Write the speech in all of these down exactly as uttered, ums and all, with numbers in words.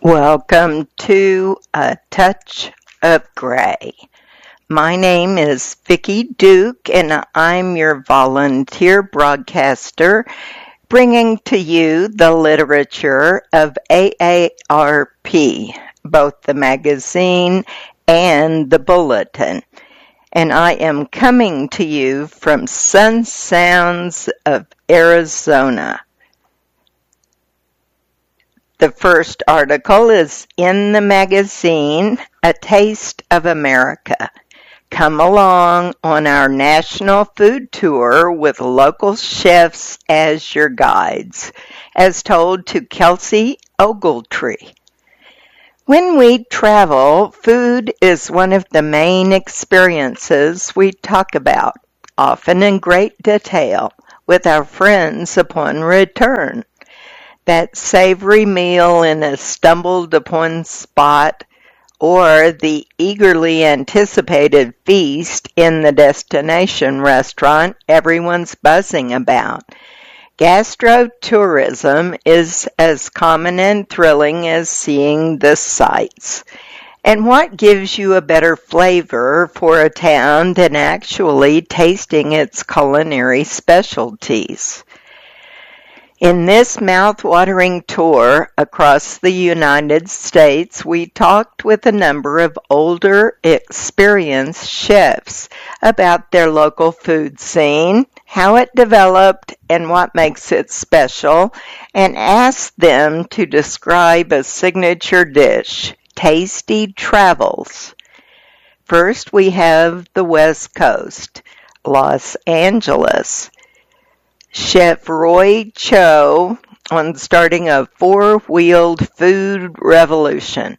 Welcome to A Touch of Gray. My name is Vicki Duke, and I'm your volunteer broadcaster, bringing to you the literature of A A R P, both the magazine and the bulletin. And I am coming to you from Sun Sounds of Arizona. The first article is in the magazine, A Taste of America. Come along on our national food tour with local chefs as your guides, as told to Kelsey Ogletree. When we travel, food is one of the main experiences we talk about, often in great detail, with our friends upon return. That savory meal in a stumbled-upon spot, or the eagerly anticipated feast in the destination restaurant everyone's buzzing about. Gastrotourism is as common and thrilling as seeing the sights. And what gives you a better flavor for a town than actually tasting its culinary specialties? In this mouth-watering tour across the United States, we talked with a number of older, experienced chefs about their local food scene, how it developed, and what makes it special, and asked them to describe a signature dish, Tasty Travels. First, we have the West Coast, Los Angeles. Chef Roy Cho on starting a four-wheeled food revolution.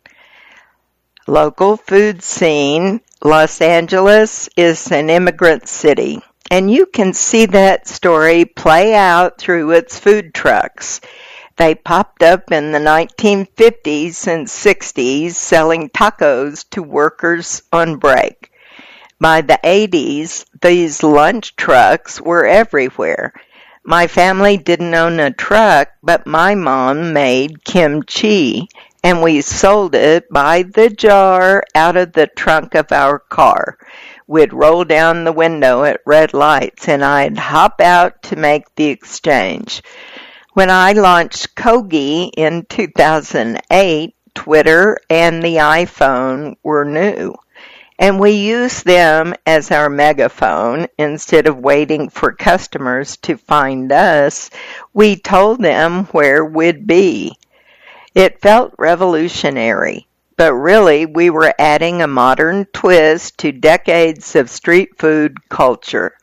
Local food scene, Los Angeles is an immigrant city, and you can see that story play out through its food trucks. They popped up in the nineteen fifties and sixties selling tacos to workers on break. By the eighties, these lunch trucks were everywhere. My family didn't own a truck, but my mom made kimchi, and we sold it by the jar out of the trunk of our car. We'd roll down the window at red lights, and I'd hop out to make the exchange. When I launched Kogi in two thousand eight, Twitter and the iPhone were new. And we used them as our megaphone. Instead of waiting for customers to find us, we told them where we'd be. It felt revolutionary, but really we were adding a modern twist to decades of street food culture.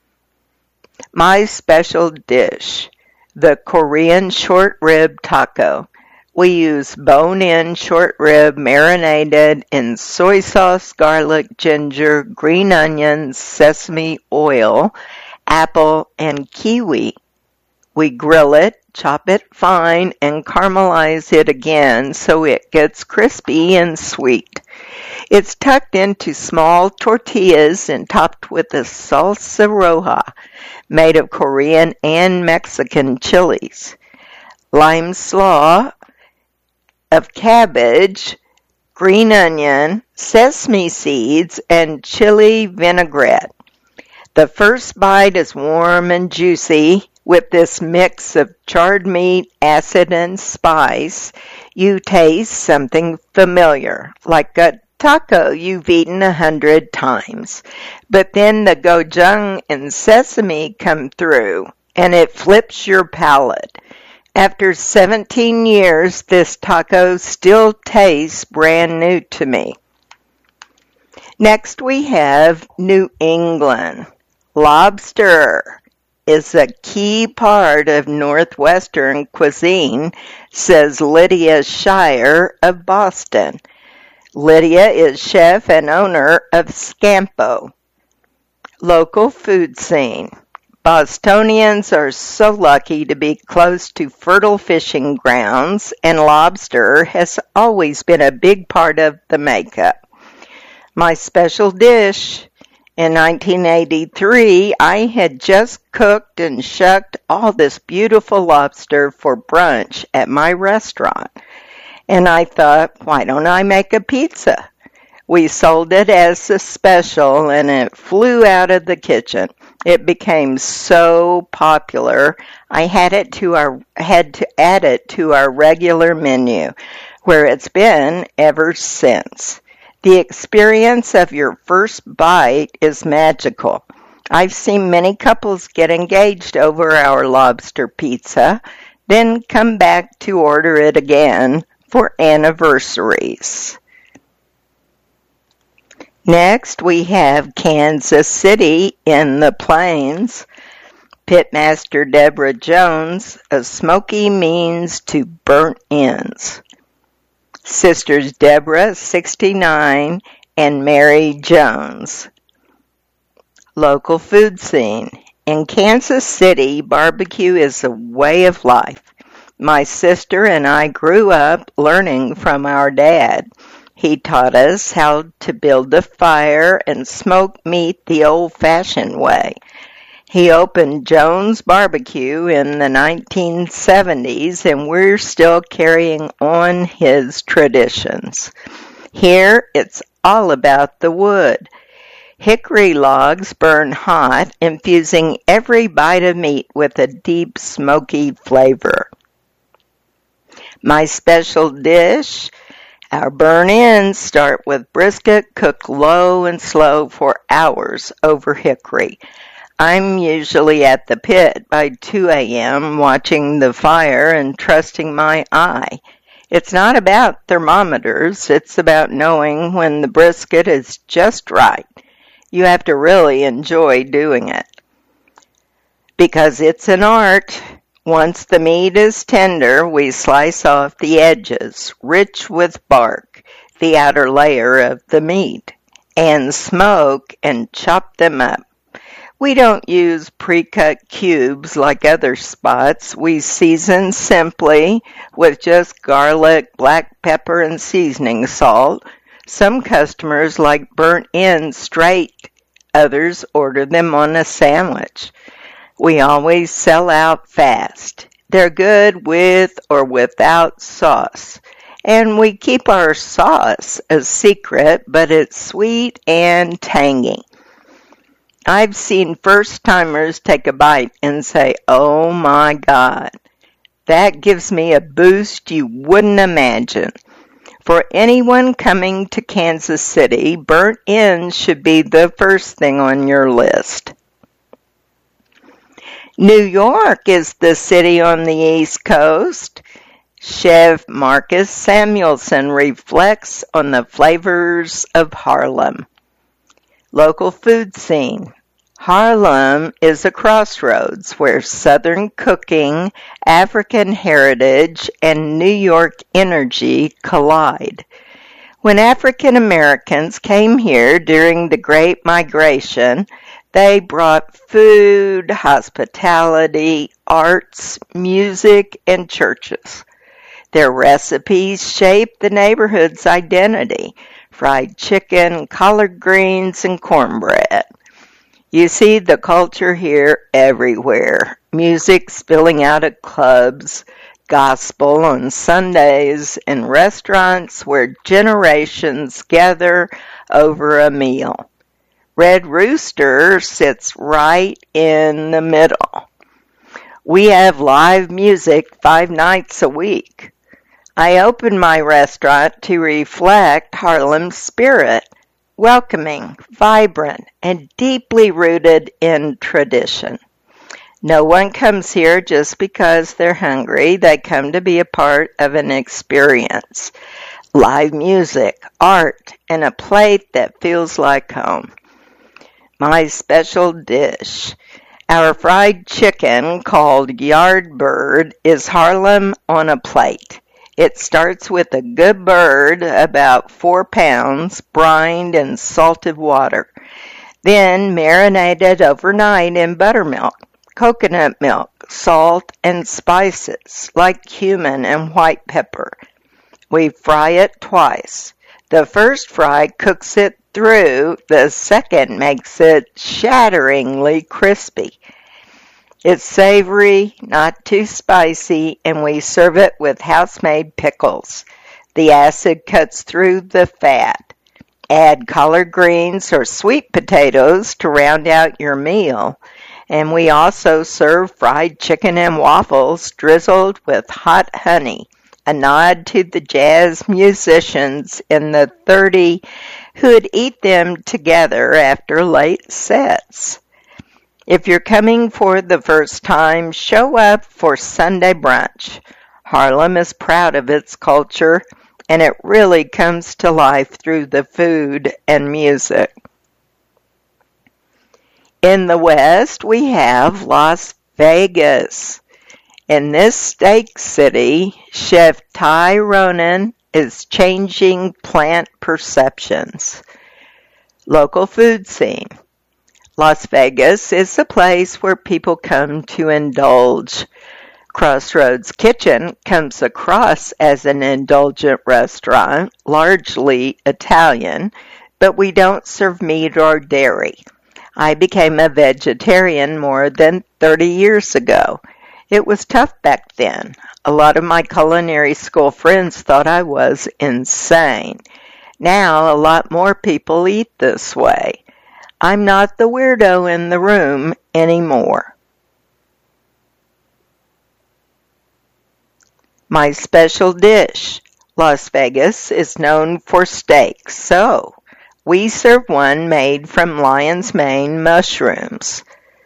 My special dish, the Korean short rib taco. We use bone-in short rib marinated in soy sauce, garlic, ginger, green onions, sesame oil, apple, and kiwi. We grill it, chop it fine, and caramelize it again so it gets crispy and sweet. It's tucked into small tortillas and topped with a salsa roja made of Korean and Mexican chilies. Lime slaw of cabbage, green onion, sesame seeds, and chili vinaigrette. The first bite is warm and juicy with this mix of charred meat, acid, and spice. You taste something familiar, like a taco you've eaten a hundred times. But then the gochujang and sesame come through, and it flips your palate. After seventeen years, this taco still tastes brand new to me. Next we have New England. Lobster is a key part of Northwestern cuisine, says Lydia Shire of Boston. Lydia is chef and owner of Scampo. Local food scene. Bostonians are so lucky to be close to fertile fishing grounds, and lobster has always been a big part of the makeup. My special dish, in nineteen eighty-three, I had just cooked and shucked all this beautiful lobster for brunch at my restaurant. And I thought, why don't I make a pizza? We sold it as a special and it flew out of the kitchen. It became so popular, I had it to our had to add it to our regular menu, where it's been ever since. The experience of your first bite is magical. I've seen many couples get engaged over our lobster pizza, then come back to order it again for anniversaries. Next, we have Kansas City in the Plains. Pitmaster Deborah Jones, a smoky means to burnt ends. Sisters Deborah, sixty-nine, and Mary Jones. Local food scene. In Kansas City, barbecue is a way of life. My sister and I grew up learning from our dad. He taught us how to build a fire and smoke meat the old-fashioned way. He opened Jones Barbecue in the nineteen seventies, and we're still carrying on his traditions. Here, it's all about the wood. Hickory logs burn hot, infusing every bite of meat with a deep, smoky flavor. My special dish, our burn-ins start with brisket cooked low and slow for hours over hickory. I'm usually at the pit by two a.m. watching the fire and trusting my eye. It's not about thermometers, it's about knowing when the brisket is just right. You have to really enjoy doing it. Because it's an art. Once the meat is tender, we slice off the edges, rich with bark, the outer layer of the meat, and smoke and chop them up. We don't use pre-cut cubes like other spots. We season simply with just garlic, black pepper, and seasoning salt. Some customers like burnt ends straight. Others order them on a sandwich. We always sell out fast. They're good with or without sauce. And we keep our sauce a secret, but it's sweet and tangy. I've seen first-timers take a bite and say, "Oh my God." That gives me a boost you wouldn't imagine. For anyone coming to Kansas City, burnt ends should be the first thing on your list. New York is the city on the East Coast. Chef Marcus Samuelson reflects on the flavors of Harlem. Local food scene. Harlem is a crossroads where Southern cooking, African heritage, and New York energy collide. When African Americans came here during the Great Migration, they brought food, hospitality, arts, music, and churches. Their recipes shaped the neighborhood's identity: fried chicken, collard greens, and cornbread. You see the culture here everywhere. Music spilling out of clubs, gospel on Sundays, and restaurants where generations gather over a meal. Red Rooster sits right in the middle. We have live music five nights a week. I open my restaurant to reflect Harlem's spirit, welcoming, vibrant, and deeply rooted in tradition. No one comes here just because they're hungry. They come to be a part of an experience. Live music, art, and a plate that feels like home. My special dish. Our fried chicken, called Yardbird, is Harlem on a plate. It starts with a good bird, about four pounds, brined in salted water, then marinated overnight in buttermilk, coconut milk, salt, and spices like cumin and white pepper. We fry it twice. The first fry cooks it through, the second makes it shatteringly crispy. It's savory, not too spicy, and we serve it with house-made pickles. The acid cuts through the fat. Add collard greens or sweet potatoes to round out your meal. And we also serve fried chicken and waffles drizzled with hot honey, a nod to the jazz musicians in the thirties who'd eat them together after late sets. If you're coming for the first time, show up for Sunday brunch. Harlem is proud of its culture, and it really comes to life through the food and music. In the West, we have Las Vegas. In this steak city, Chef Ty Ronan is changing plant perceptions. Local food scene. Las Vegas is a place where people come to indulge. Crossroads Kitchen comes across as an indulgent restaurant, largely Italian, but we don't serve meat or dairy. I became a vegetarian more than thirty years ago. It was tough back then. A lot of my culinary school friends thought I was insane. Now, a lot more people eat this way. I'm not the weirdo in the room anymore. My special dish. Las Vegas is known for steaks, so we serve one made from lion's mane mushrooms.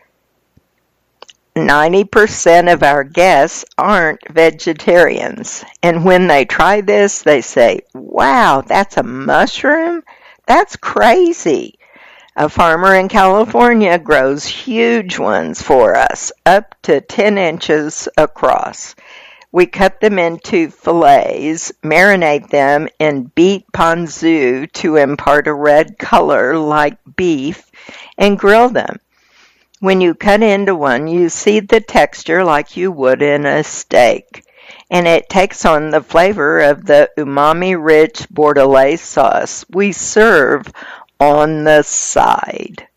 ninety percent of our guests aren't vegetarians, and when they try this, they say, "Wow, that's a mushroom? That's crazy." A farmer in California grows huge ones for us, up to ten inches across. We cut them into fillets, marinate them in beet ponzu to impart a red color like beef, and grill them. When you cut into one, you see the texture like you would in a steak, and it takes on the flavor of the umami-rich bordelaise sauce we serve on the side.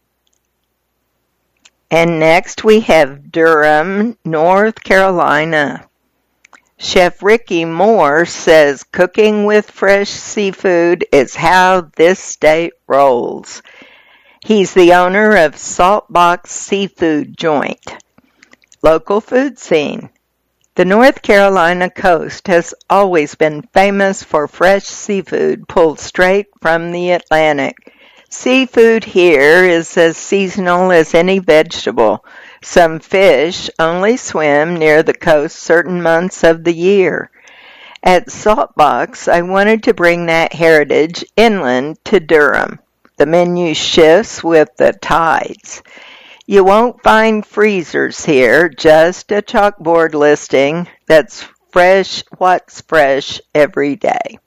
And next we have Durham, North Carolina. Chef Ricky Moore says cooking with fresh seafood is how this state rolls. He's the owner of Saltbox Seafood Joint. Local food scene. The North Carolina coast has always been famous for fresh seafood pulled straight from the Atlantic. Seafood here is as seasonal as any vegetable. Some fish only swim near the coast certain months of the year. At Saltbox, I wanted to bring that heritage inland to Durham. The menu shifts with the tides. You won't find freezers here, just a chalkboard listing that's fresh, what's fresh every day.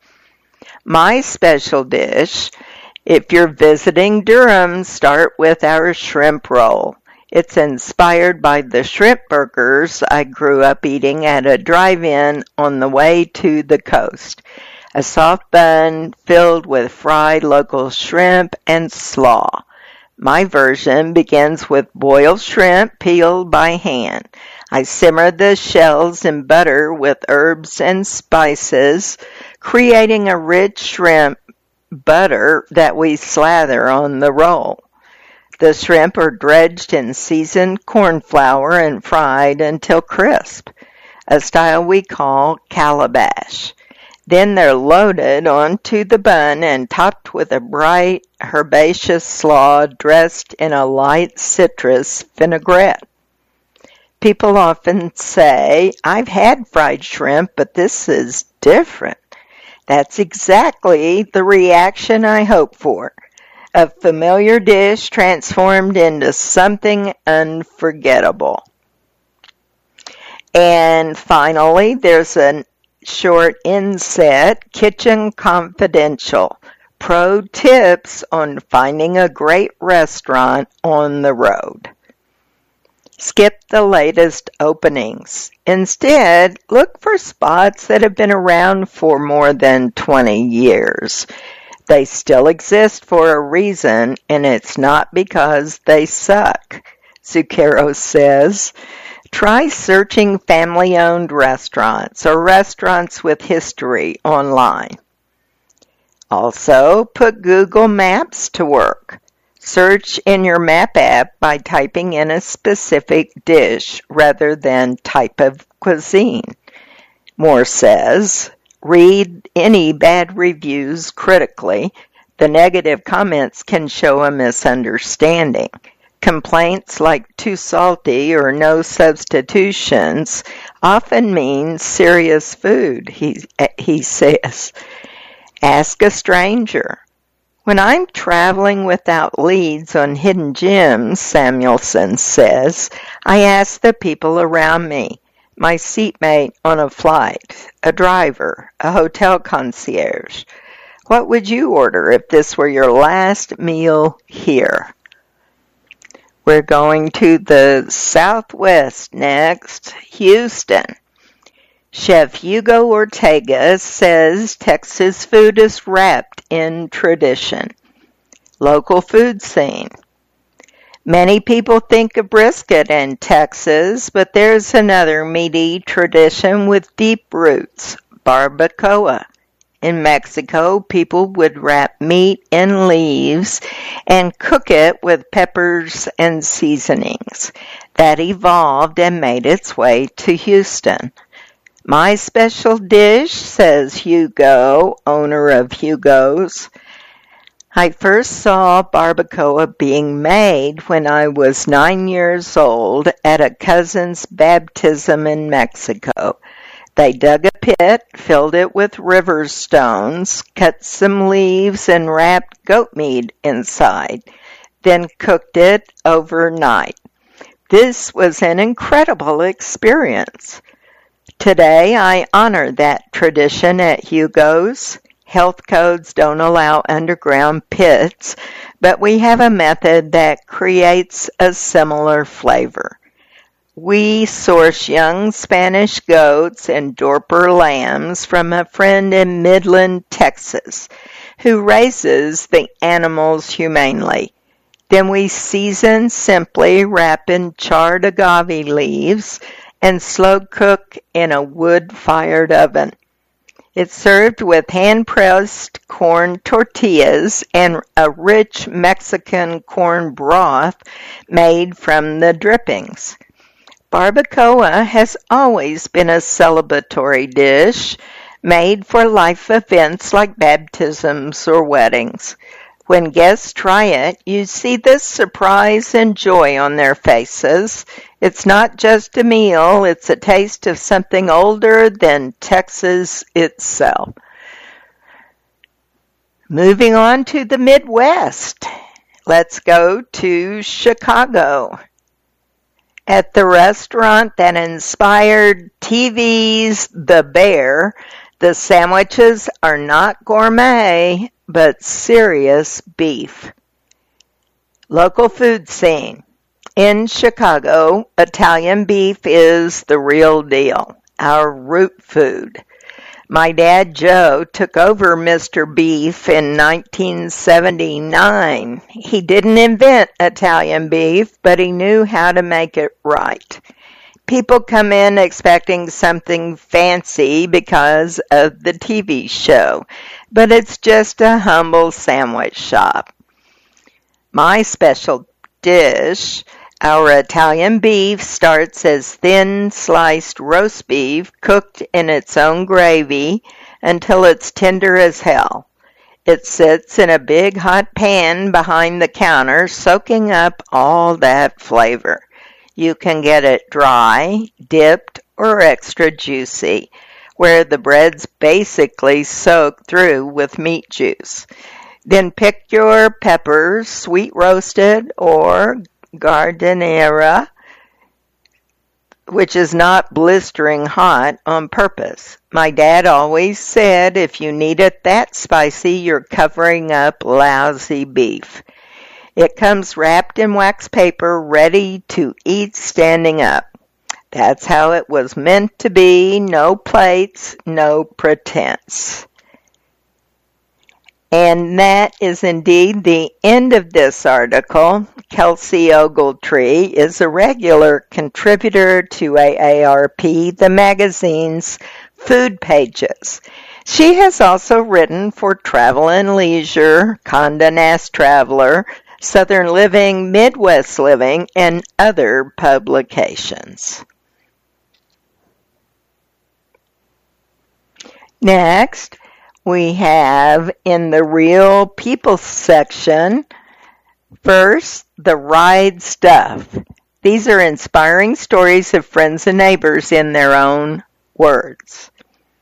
My special dish, if you're visiting Durham, start with our shrimp roll. It's inspired by the shrimp burgers I grew up eating at a drive-in on the way to the coast. A soft bun filled with fried local shrimp and slaw. My version begins with boiled shrimp peeled by hand. I simmer the shells in butter with herbs and spices, creating a rich shrimp butter that we slather on the roll. The shrimp are dredged in seasoned corn flour and fried until crisp, a style we call calabash. Then they're loaded onto the bun and topped with a bright herbaceous slaw dressed in a light citrus vinaigrette. People often say, "I've had fried shrimp, but this is different." That's exactly the reaction I hope for. A familiar dish transformed into something unforgettable. And finally, there's a short inset, Kitchen Confidential. Pro tips on finding a great restaurant on the road. Skip the latest openings. Instead, look for spots that have been around for more than twenty years. They still exist for a reason, and it's not because they suck. Zucchero says, Try searching family-owned restaurants or restaurants with history online. Also, put Google Maps to work. Search in your map app by typing in a specific dish rather than type of cuisine. Moore says, read any bad reviews critically. The negative comments can show a misunderstanding. Complaints like too salty or no substitutions often mean serious food, he, he says. Ask a stranger. When I'm traveling without leads on hidden gems, Samuelson says, I ask the people around me, my seatmate on a flight, a driver, a hotel concierge, what would you order if this were your last meal here? We're going to the Southwest next, Houston. Chef Hugo Ortega says Texas food is wrapped in tradition. Local food scene. Many people think of brisket in Texas, but there's another meaty tradition with deep roots, barbacoa. In Mexico, people would wrap meat in leaves and cook it with peppers and seasonings. That evolved and made its way to Houston. My special dish, says Hugo, owner of Hugo's. I first saw barbacoa being made when I was nine years old at a cousin's baptism in Mexico. They dug a pit, filled it with river stones, cut some leaves, and wrapped goat meat inside, then cooked it overnight. This was an incredible experience. Today, I honor that tradition at Hugo's. Health codes don't allow underground pits, but we have a method that creates a similar flavor. We source young Spanish goats and Dorper lambs from a friend in Midland, Texas, who raises the animals humanely. Then we season simply, wrap in charred agave leaves, and slow cook in a wood-fired oven. It's served with hand-pressed corn tortillas and a rich Mexican corn broth made from the drippings. Barbacoa has always been a celebratory dish made for life events like baptisms or weddings. When guests try it, you see this surprise and joy on their faces. It's not just a meal, it's a taste of something older than Texas itself. Moving on to the Midwest, let's go to Chicago. At the restaurant that inspired T V's The Bear, the sandwiches are not gourmet, but serious beef. Local food scene. In Chicago, Italian beef is the real deal, our root food. My dad, Joe, took over Mister Beef in nineteen seventy-nine. He didn't invent Italian beef, but he knew how to make it right. People come in expecting something fancy because of the T V show, but it's just a humble sandwich shop. My special dish, our Italian beef, starts as thin sliced roast beef cooked in its own gravy until it's tender as hell. It sits in a big hot pan behind the counter, soaking up all that flavor. You can get it dry, dipped, or extra juicy, where the bread's basically soaked through with meat juice. Then pick your peppers, sweet roasted or giardiniera, which is not blistering hot on purpose. My dad always said if you need it that spicy, you're covering up lousy beef. It comes wrapped in wax paper, ready to eat standing up. That's how it was meant to be. No plates, no pretense. And that is indeed the end of this article. Kelsey Ogletree is a regular contributor to A A R P, the magazine's food pages. She has also written for Travel and Leisure, Condé Nast Traveler, Southern Living, Midwest Living, and other publications. Next, we have in the Real People section, first, the Ride Stuff. These are inspiring stories of friends and neighbors in their own words.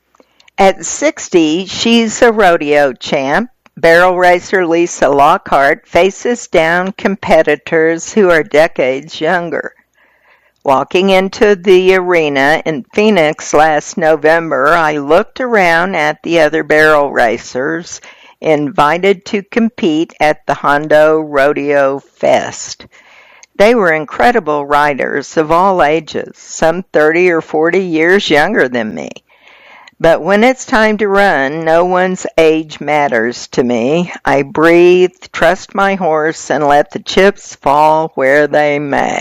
At sixty, she's a rodeo champ. Barrel racer Lisa Lockhart faces down competitors who are decades younger. Walking into the arena in Phoenix last November, I looked around at the other barrel racers invited to compete at the Hondo Rodeo Fest. They were incredible riders of all ages, some thirty or forty years younger than me. But when it's time to run, no one's age matters to me. I breathe, trust my horse, and let the chips fall where they may.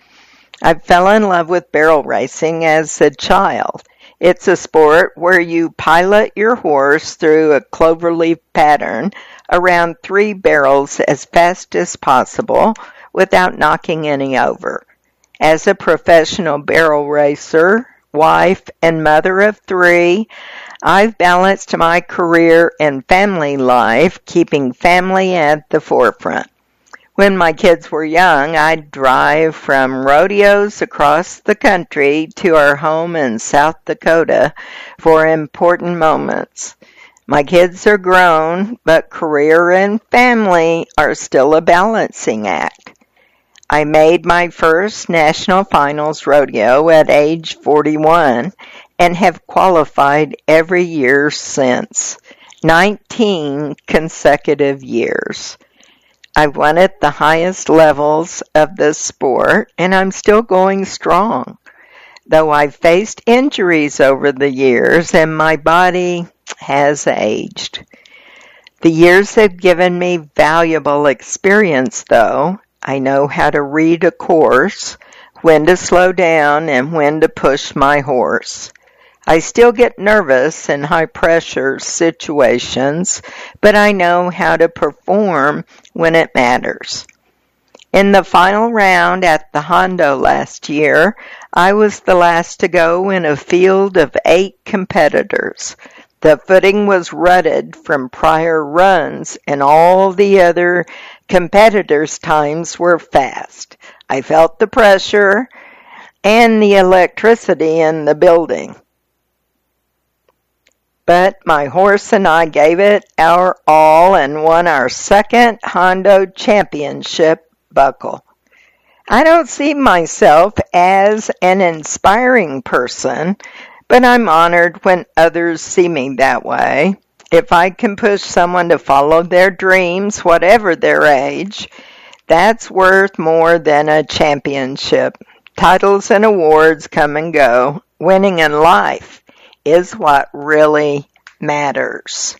I fell in love with barrel racing as a child. It's a sport where you pilot your horse through a cloverleaf pattern around three barrels as fast as possible without knocking any over. As a professional barrel racer, wife, and mother of three, I've balanced my career and family life, keeping family at the forefront. When my kids were young, I'd drive from rodeos across the country to our home in South Dakota for important moments. My kids are grown, but career and family are still a balancing act. I made my first National Finals rodeo at age forty-one and have qualified every year since, nineteen consecutive years. I've won at the highest levels of the sport, and I'm still going strong, though I've faced injuries over the years and my body has aged. The years have given me valuable experience, though. I know how to read a course, when to slow down, and when to push my horse. I still get nervous in high-pressure situations, but I know how to perform when it matters. In the final round at the Hondo last year, I was the last to go in a field of eight competitors. The footing was rutted from prior runs, and all the other competitors' times were fast. I felt the pressure and the electricity in the building. But my horse and I gave it our all and won our second Hondo Championship buckle. I don't see myself as an inspiring person, but I'm honored when others see me that way. If I can push someone to follow their dreams, whatever their age, that's worth more than a championship. Titles and awards come and go. Winning in life is what really matters.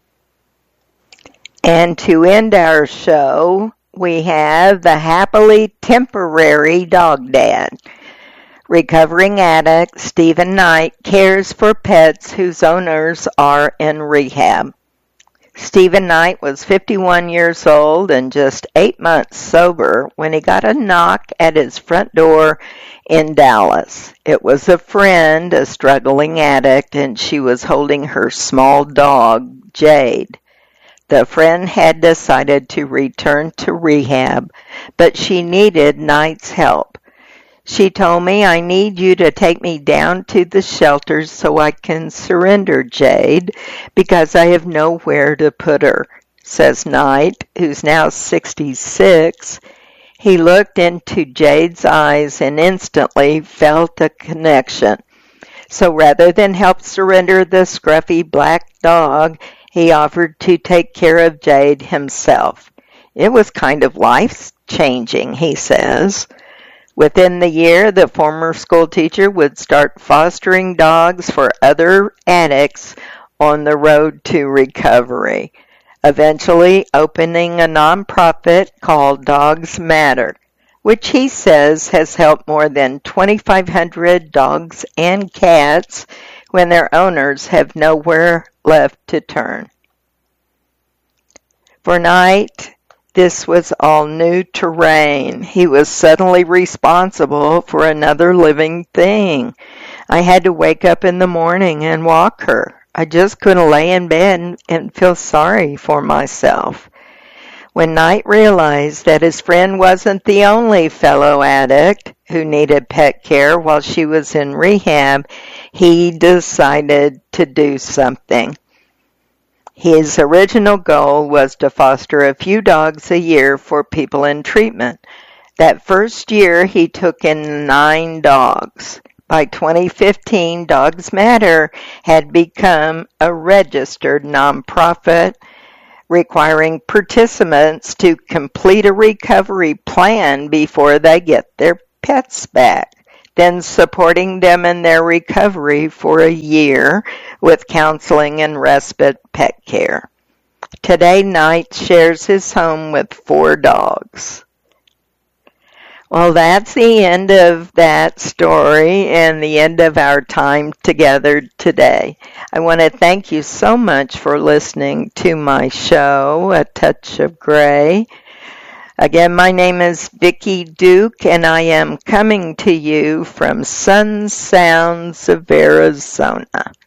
And to end our show, we have the happily temporary dog dad. Recovering addict Stephen Knight cares for pets whose owners are in rehab. Stephen Knight was fifty-one years old and just eight months sober when he got a knock at his front door in Dallas. It was a friend, a struggling addict, and she was holding her small dog, Jade. The friend had decided to return to rehab, but she needed Knight's help. She told me, "I need you to take me down to the shelters so I can surrender Jade because I have nowhere to put her," says Knight, who's now sixty-six. He looked into Jade's eyes and instantly felt a connection. So rather than help surrender the scruffy black dog, he offered to take care of Jade himself. It was kind of life-changing, he says. Within the year, the former school teacher would start fostering dogs for other addicts on the road to recovery. eventually opening a nonprofit called Dogs Matter, which he says has helped more than twenty-five hundred dogs and cats when their owners have nowhere left to turn. For Knight, this was all new terrain. He was suddenly responsible for another living thing. I had to wake up in the morning and walk her. I just couldn't lay in bed and feel sorry for myself. When Knight realized that his friend wasn't the only fellow addict who needed pet care while she was in rehab, he decided to do something. His original goal was to foster a few dogs a year for people in treatment. That first year, he took in nine dogs. By twenty fifteen, Dogs Matter had become a registered nonprofit requiring participants to complete a recovery plan before they get their pets back, then supporting them in their recovery for a year with counseling and respite pet care. Today, Knight shares his home with four dogs. Well, that's the end of that story and the end of our time together today. I want to thank you so much for listening to my show, A Touch of Gray. Again, my name is Vicki Duke, and I am coming to you from Sun Sounds of Arizona.